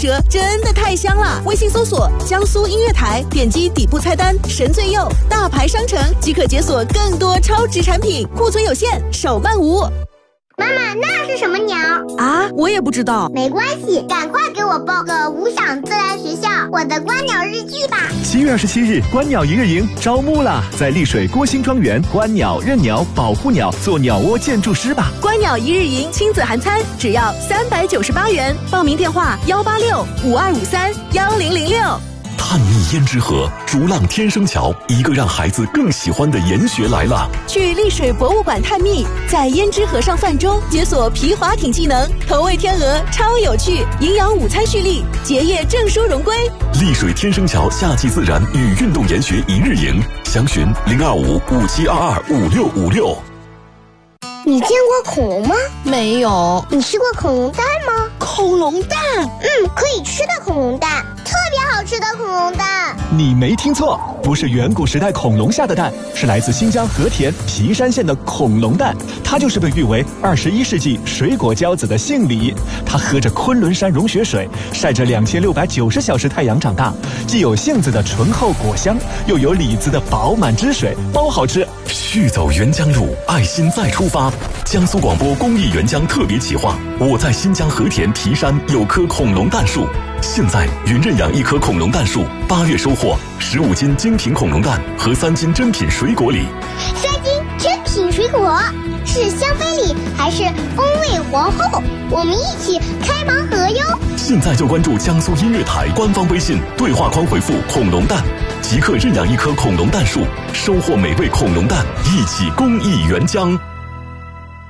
折真的太香了。微信搜索江苏音乐台，点击底部菜单神最右大牌商城即可解锁更多超值产品，库存有限，手慢无。 妈妈，那是什么鸟啊？我也不知道。 没关系，赶快给我报个无偿自然学校我的观鸟日剧吧。 7月27日，观鸟一日营招募啦！在丽水郭兴庄园，观鸟、认鸟、保护鸟，做鸟窝建筑师吧。 观鸟一日营亲子含餐只要398元，报名电话186-5253-1006。 探秘胭脂河，逐浪天生桥，一个让孩子更喜欢的研学来了。 去丽水博物馆探秘，在胭脂河上泛舟，解锁皮划艇技能，投喂天鹅超有趣，营养午餐蓄力，结业证书荣归。 丽水天生桥夏季自然与运动研学一日营，详询02557225656。 你见过恐龙吗？ 没有。 你吃过恐龙蛋吗？ 恐龙蛋？ 可以吃的恐龙蛋，特别好吃的恐龙蛋。 你没听错，不是远古时代恐龙下的蛋，是来自新疆和田皮山县的恐龙蛋。它就是被誉为21世纪水果骄子的杏李。它喝着昆仑山融雪水，晒着2690小时太阳长大，既有杏子的醇厚果香，又有李子的饱满汁水，包好吃。 续走沅江路，爱心再出发。江苏广播公益沅江特别企划，我在新疆和田皮山有棵恐龙蛋树。现在云认养一棵恐龙蛋树，8月收获15斤精品恐龙蛋和3斤珍品水果礼。 3斤珍品水果是香妃礼还是风味皇后？我们一起开盲盒哟！ 现在就关注江苏音乐台官方微信，对话框回复恐龙蛋，即刻认养一棵恐龙蛋树，收获美味恐龙蛋，一起公益沅江。